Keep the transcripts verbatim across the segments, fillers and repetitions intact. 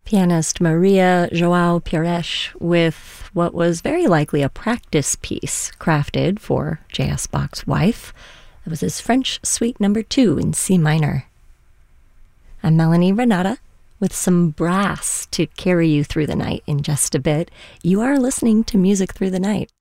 Pianist Maria João Pires with what was very likely a practice piece crafted for J S. Bach's wife. It was his French Suite Number Two in C minor. I'm Melanie Renata with some brass to carry you through the night in just a bit. You are listening to Music Through the Night.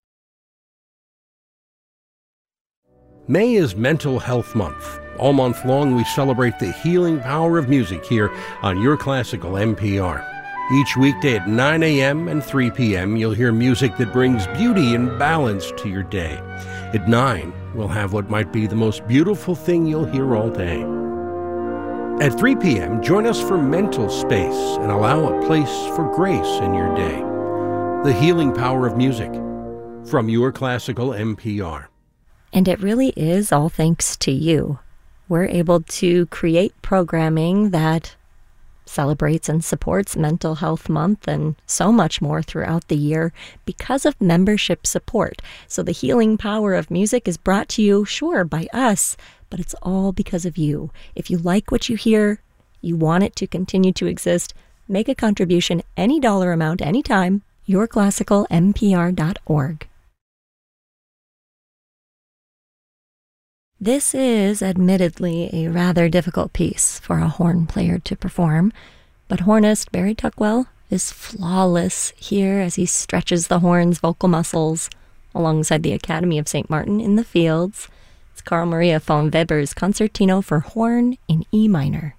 May is Mental Health Month. All month long, we celebrate the healing power of music here on Your Classical N P R. Each weekday at nine a.m. and three p.m., you'll hear music that brings beauty and balance to your day. At nine, we'll have what might be the most beautiful thing you'll hear all day. At three p.m., join us for Mental Space and allow a place for grace in your day. The healing power of music from Your Classical N P R. And it really is all thanks to you. We're able to create programming that celebrates and supports Mental Health Month and so much more throughout the year because of membership support. So the healing power of music is brought to you, sure, by us, but it's all because of you. If you like what you hear, you want it to continue to exist, make a contribution, any dollar amount, anytime, your classical n p r dot org. This is admittedly a rather difficult piece for a horn player to perform, but hornist Barry Tuckwell is flawless here as he stretches the horn's vocal muscles alongside the Academy of Saint Martin in the Fields. It's Carl Maria von Weber's Concertino for Horn in E minor.